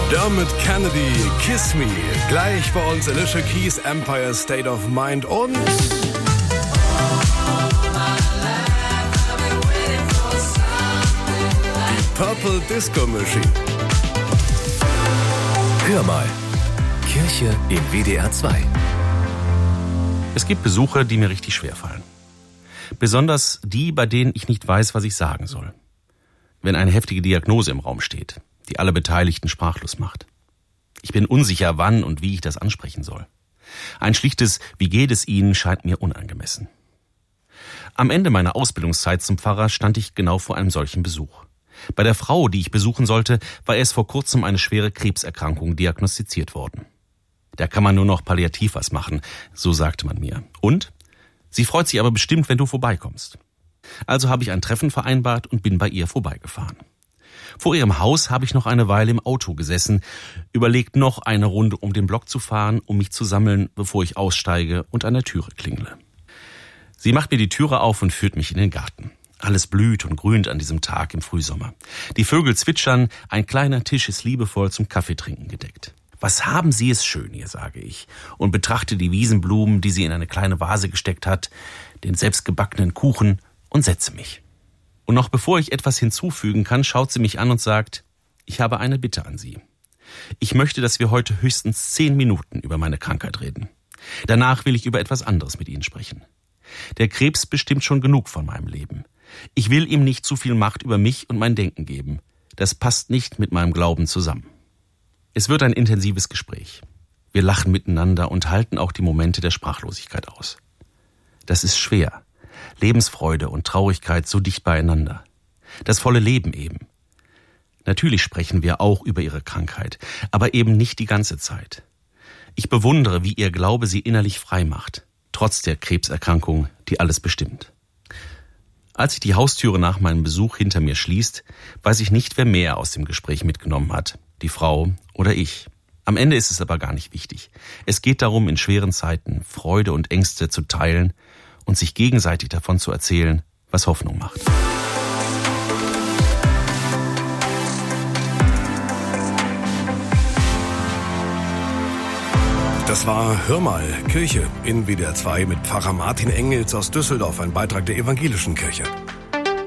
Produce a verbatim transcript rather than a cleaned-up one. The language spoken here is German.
Dermot Kennedy, Kiss Me. Gleich bei uns Alicia Keys, Empire State of Mind und die Purple Disco Machine. Hör mal. Kirche im W D R zwei. Es gibt Besuche, die mir richtig schwerfallen. Besonders die, bei denen ich nicht weiß, was ich sagen soll. Wenn eine heftige Diagnose im Raum steht, die alle Beteiligten sprachlos macht. Ich bin unsicher, wann und wie ich das ansprechen soll. Ein schlichtes "Wie geht es Ihnen?" scheint mir unangemessen. Am Ende meiner Ausbildungszeit zum Pfarrer stand ich genau vor einem solchen Besuch. Bei der Frau, die ich besuchen sollte, war erst vor kurzem eine schwere Krebserkrankung diagnostiziert worden. Da kann man nur noch palliativ was machen, so sagte man mir. Und? Sie freut sich aber bestimmt, wenn du vorbeikommst. Also habe ich ein Treffen vereinbart und bin bei ihr vorbeigefahren. Vor ihrem Haus habe ich noch eine Weile im Auto gesessen, überlegt noch eine Runde um den Block zu fahren, um mich zu sammeln, bevor ich aussteige und an der Türe klingle. Sie macht mir die Türe auf und führt mich in den Garten. Alles blüht und grünt an diesem Tag im Frühsommer. Die Vögel zwitschern, ein kleiner Tisch ist liebevoll zum Kaffeetrinken gedeckt. Was haben Sie es schön hier, sage ich, und betrachte die Wiesenblumen, die sie in eine kleine Vase gesteckt hat, den selbstgebackenen Kuchen und setze mich. Und noch bevor ich etwas hinzufügen kann, schaut sie mich an und sagt, ich habe eine Bitte an Sie. Ich möchte, dass wir heute höchstens zehn Minuten über meine Krankheit reden. Danach will ich über etwas anderes mit Ihnen sprechen. Der Krebs bestimmt schon genug von meinem Leben. Ich will ihm nicht zu viel Macht über mich und mein Denken geben. Das passt nicht mit meinem Glauben zusammen. Es wird ein intensives Gespräch. Wir lachen miteinander und halten auch die Momente der Sprachlosigkeit aus. Das ist schwer. Lebensfreude und Traurigkeit so dicht beieinander. Das volle Leben eben. Natürlich sprechen wir auch über ihre Krankheit, aber eben nicht die ganze Zeit. Ich bewundere, wie ihr Glaube sie innerlich frei macht, trotz der Krebserkrankung, die alles bestimmt. Als sich die Haustüre nach meinem Besuch hinter mir schließt, weiß ich nicht, wer mehr aus dem Gespräch mitgenommen hat. Die Frau oder ich. Am Ende ist es aber gar nicht wichtig. Es geht darum, in schweren Zeiten Freude und Ängste zu teilen und sich gegenseitig davon zu erzählen, was Hoffnung macht. Das war Hör mal, Kirche in W D R zwei mit Pfarrer Martin Engels aus Düsseldorf, ein Beitrag der Evangelischen Kirche.